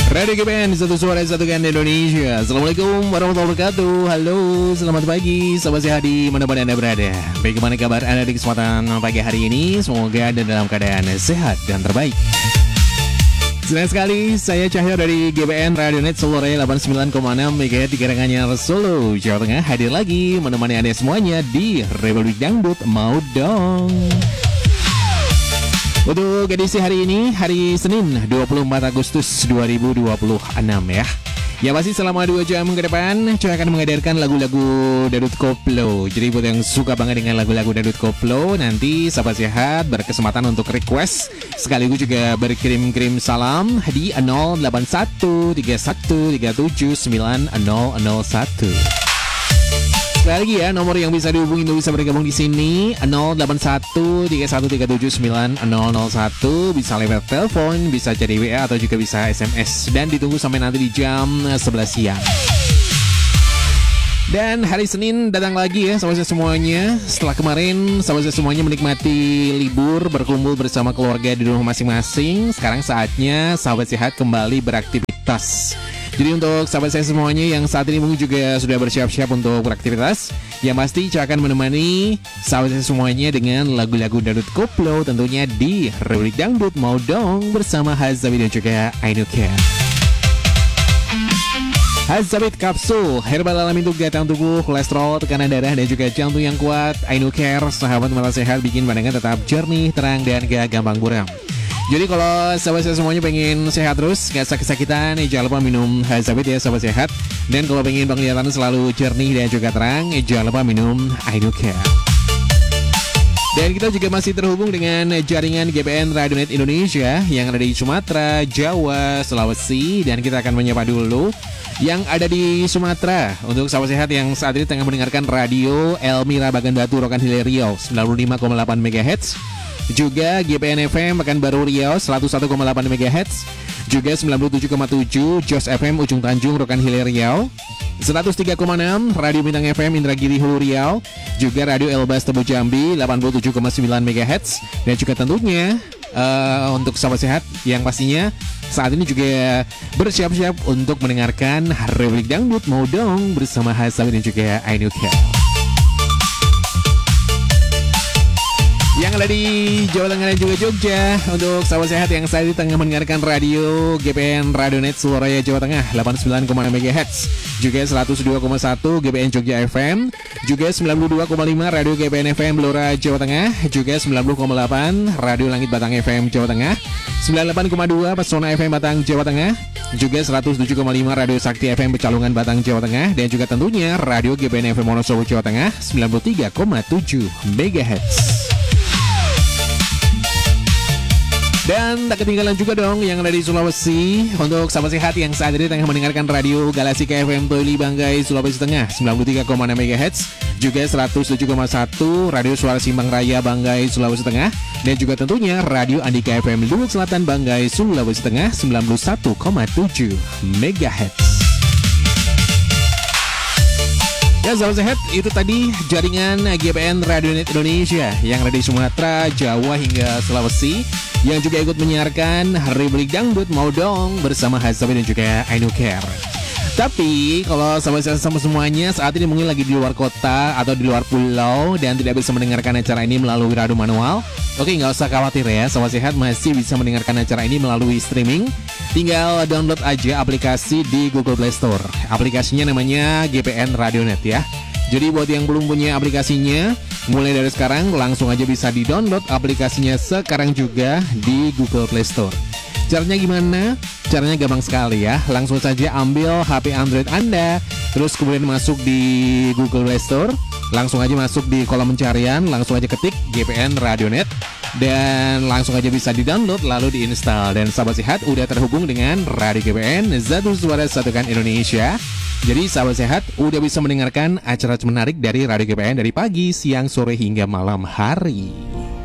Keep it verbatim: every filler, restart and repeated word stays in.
Radio G P N, satu suara satu kan Indonesia. Assalamualaikum warahmatullahi wabarakatuh. Halo, selamat pagi sahabat sehat di mana-pun Anda berada. Bagaimana kabar Anda di kesempatan pagi hari ini? Semoga Anda dalam keadaan sehat dan terbaik. Senang sekali, saya Cahyo dari G B N Radionet Solo Raya delapan puluh sembilan koma enam megahertz di Karanganyar Solo, Jawa Tengah, hadir lagi menemani Anda semuanya di Republik Dangdut. Mau dong. Untuk edisi hari ini, hari Senin dua puluh empat Agustus dua ribu dua puluh enam ya. Ya pasti selama dua jam ke depan saya akan menghadirkan lagu-lagu Dangdut Koplo. Jadi buat yang suka banget dengan lagu-lagu Dangdut Koplo, nanti sahabat sehat berkesempatan untuk request sekaligus juga berkirim-kirim salam di nol delapan satu tiga satu tiga tujuh sembilan nol nol satu. Sekali lagi ya, nomor yang bisa dihubungi untuk bisa bergabung di sini nol delapan satu tiga satu tiga tujuh sembilan nol nol satu, bisa lewat telepon, bisa jadi W A atau juga bisa S M S, dan ditunggu sampai nanti di jam sebelas siang. Dan hari Senin datang lagi ya sahabat semuanya. Setelah kemarin sahabat semuanya menikmati libur berkumpul bersama keluarga di rumah masing-masing, sekarang saatnya sahabat sehat kembali beraktivitas. Jadi untuk sahabat saya semuanya yang saat ini mungkin juga sudah bersiap-siap untuk beraktivitas, yang pasti saya akan menemani sahabat saya semuanya dengan lagu-lagu Dangdut Koplo tentunya di Republik Dangdut. Mau dong bersama Hazabit dan juga Ainuker. Hazabit Kapsul, herbal alami untuk kesehatan tubuh, kolesterol, tekanan darah, dan juga jantung yang kuat. Ainuker, sahabat mata sehat, bikin pandangan tetap jernih, terang, dan gak gampang buram. Jadi kalau sahabat saya semuanya pengen sehat terus, gak sakit-sakitan, jangan lupa minum Hazabit ya sahabat sehat. Dan kalau pengen penglihatan selalu jernih dan juga terang, jangan lupa minum Ainuker. Dan kita juga masih terhubung dengan jaringan G P N Radionet Indonesia yang ada di Sumatera, Jawa, Sulawesi. Dan kita akan menyapa dulu yang ada di Sumatera. Untuk sahabat sehat yang saat ini tengah mendengarkan radio Elmira Bagan Batu Rokan Hilir Riau sembilan puluh lima koma delapan megahertz, juga G P N F M Pekanbaru Riau seratus satu koma delapan megahertz, juga sembilan puluh tujuh koma tujuh Jos F M Ujung Tanjung Rokan Hilir Riau, seratus tiga koma enam Radio Bintang F M Indragiri Hulu Riau, juga Radio Elbas Tebu Jambi delapan puluh tujuh koma sembilan megahertz, dan juga tentunya uh, untuk sahabat sehat yang pastinya saat ini juga bersiap-siap untuk mendengarkan Republik Dangdut. Mau dong bersama Hazabit dan juga Ainuker. Yang ada di Jawa Tengah dan juga Jogja. Untuk sahabat sehat yang saat ini tengah mendengarkan radio G P N Radionet Solo Raya Jawa Tengah delapan puluh sembilan koma enam megahertz, juga seratus dua koma satu G P N Jogja F M, juga sembilan puluh dua koma lima Radio G P N F M Blora Jawa Tengah, juga sembilan puluh koma delapan Radio Langit Batang F M Jawa Tengah, sembilan puluh delapan koma dua Pesona F M Batang Jawa Tengah, juga seratus tujuh koma lima Radio Sakti F M Pecalungan Batang Jawa Tengah, dan juga tentunya Radio G P N F M Wonosobo Jawa Tengah sembilan puluh tiga koma tujuh megahertz. Dan tak ketinggalan juga dong yang ada di Sulawesi. Untuk sahabat sehat yang saat ini tengah mendengarkan radio Galaksi K F M Toili Banggai Sulawesi Tengah sembilan puluh tiga koma enam megahertz, juga seratus tujuh koma satu Radio Suara Simbang Raya Banggai Sulawesi Tengah, dan juga tentunya Radio Andika F M Luwuk Selatan Banggai Sulawesi Tengah sembilan puluh satu koma tujuh megahertz. Ya sahabat sehat, itu tadi jaringan G P N Radionet Indonesia yang ada di Sumatera, Jawa hingga Sulawesi, yang juga ikut menyiarkan Republik Dangdut. Mau dong bersama Hazabit dan juga Ainuker. Tapi kalau sahabat sehat sama semuanya saat ini mungkin lagi di luar kota atau di luar pulau dan tidak bisa mendengarkan acara ini melalui radio manual, oke, nggak usah khawatir ya, sahabat sehat masih bisa mendengarkan acara ini melalui streaming. Tinggal download aja aplikasi di Google Play Store. Aplikasinya namanya G P N Radionet ya. Jadi buat yang belum punya aplikasinya, mulai dari sekarang langsung aja bisa di-download aplikasinya sekarang juga di Google Play Store. Caranya gimana? Caranya gampang sekali ya. Langsung saja ambil H P Android Anda, terus kemudian masuk di Google Play Store, langsung aja masuk di kolom pencarian, langsung aja ketik G P N Radionet, dan langsung aja bisa di-download lalu diinstal. Dan sahabat sehat udah terhubung dengan Radio G P N Satu Suara Satukan Indonesia. Jadi sahabat sehat udah bisa mendengarkan acara menarik dari Radio G P N dari pagi, siang, sore hingga malam hari.